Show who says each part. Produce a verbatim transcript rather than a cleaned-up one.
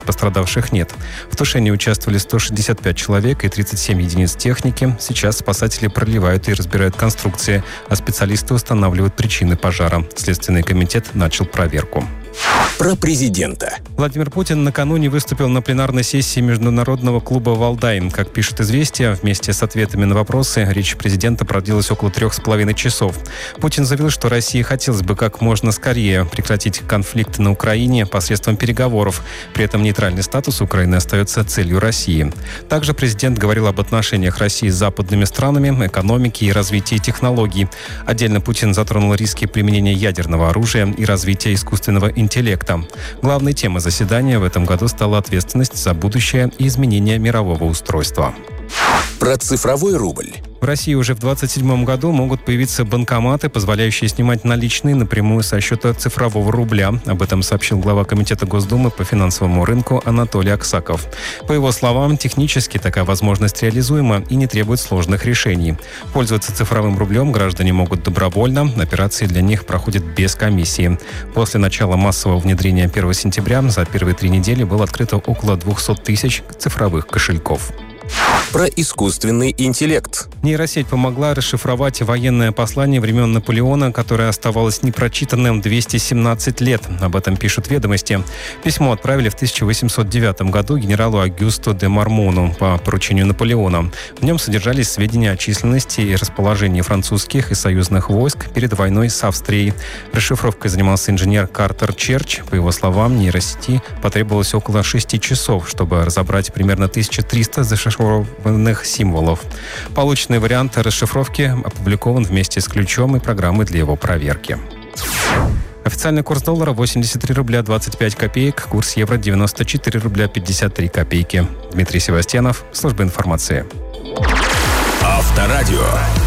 Speaker 1: Пострадавших нет. В тушении участвовали сто шестьдесят пять человек и тридцать семь единиц техники. Сейчас спасатели проливают и разбирают конструкции, а специалисты устанавливают причины пожара. Следственный комитет начал проверку.
Speaker 2: Про президента.
Speaker 1: Владимир Путин накануне выступил на пленарной сессии Международного клуба «Валдай». Как пишет «Известия», вместе с ответами на вопросы речь президента продлилась около трех с половиной часов. Путин заявил, что России хотелось бы как можно скорее прекратить конфликт на Украине посредством переговоров. При этом нейтральный статус Украины остается целью России. Также президент говорил об отношениях России с западными странами, экономике и развитии технологий. Отдельно Путин затронул риски применения ядерного оружия и развития искусственного интеллекта. Главной темой заседания в этом году стала ответственность за будущее и изменение мирового устройства.
Speaker 2: Про цифровой рубль.
Speaker 1: В России уже в двадцать седьмом году могут появиться банкоматы, позволяющие снимать наличные напрямую со счета цифрового рубля. Об этом сообщил глава Комитета Госдумы по финансовому рынку Анатолий Аксаков. По его словам, технически такая возможность реализуема и не требует сложных решений. Пользоваться цифровым рублем граждане могут добровольно. Операции для них проходят без комиссии. После начала массового внедрения первого сентября за первые три недели было открыто около двухсот тысяч цифровых кошельков.
Speaker 2: Про искусственный интеллект.
Speaker 1: Нейросеть помогла расшифровать военное послание времен Наполеона, которое оставалось непрочитанным двести семнадцать лет. Об этом пишут «Ведомости». Письмо отправили в тысяча восемьсот девятом году генералу Агюсту де Мармону по поручению Наполеона. В нем содержались сведения о численности и расположении французских и союзных войск перед войной с Австрией. Расшифровкой занимался инженер Картер Черч. По его словам, нейросети потребовалось около шести часов, чтобы разобрать примерно тысячу триста зашифрованных символов. Полученный вариант расшифровки опубликован вместе с ключом и программой для его проверки. Официальный курс доллара восемьдесят три рубля двадцать пять копеек, курс евро девяносто четыре рубля пятьдесят три копейки. Дмитрий Севастьянов, служба информации.
Speaker 2: Авторадио.